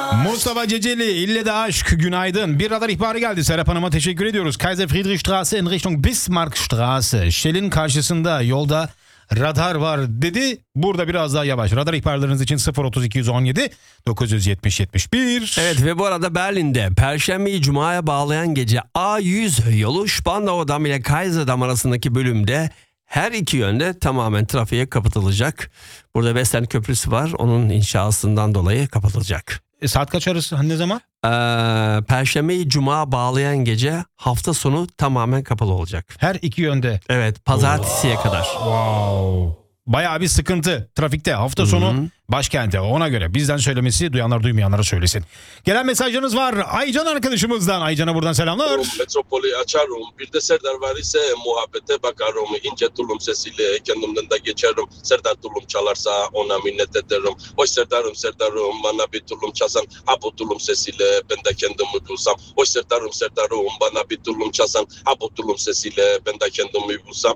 Mustafa Ceceli, İlle de Aşk, günaydın. Bir radar ihbarı geldi. Serap Hanım'a teşekkür ediyoruz. Kaiser Friedrich Straße in Richtung Bismarckstraße. Shell'in karşısında yolda radar var dedi. Burada biraz daha yavaş. Radar ihbarlarınız için 03217 970 71. Evet ve bu arada Berlin'de Perşembeyi Cuma'ya bağlayan gece A100 yolu Spandau'dan ile Kaiser'dam arasındaki bölümde her iki yönde tamamen trafiğe kapatılacak. Burada Western Köprüsü var. Onun inşasından dolayı kapatılacak. Saat kaç arası? Ne zaman? Perşembeyi Cuma bağlayan gece hafta sonu tamamen kapalı olacak. Her iki yönde. Evet, pazartesiye kadar. Wow. Bayağı bir sıkıntı trafikte hafta sonu başkente, ona göre bizden söylemesi, duyanlar duymayanlara söylesin. Gelen mesajlarınız var Aycan arkadaşımızdan. Aycan'a buradan selamlar. Metropoli açarım, bir de Serdar var ise muhabbete bakarım, ince tulum sesiyle kendimden de geçerim. Serdar tulum çalarsa ona minnet ederim. Hoş Serdar'ım bana bir tulum çalsan, ha bu tulum sesiyle ben de kendimi bulsam. Hoş Serdar'ım bana bir tulum çalsan, ha bu tulum sesiyle ben de kendimi bulsam.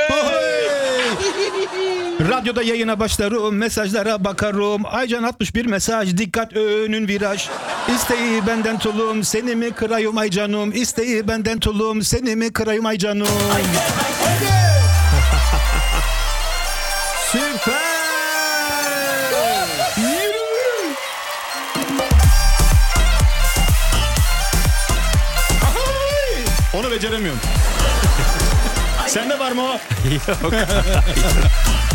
Radyoda yayına başlarım, mesajlara bakarım. Aycan 61 mesaj, dikkat önün viraj. İsteği benden tulum, seni mi kırayım Aycanım? İsteği benden tulum, seni mi kırayım Aycanım? Süper! Yürü! Onu beceremiyorum. Sende var mı o? Yok.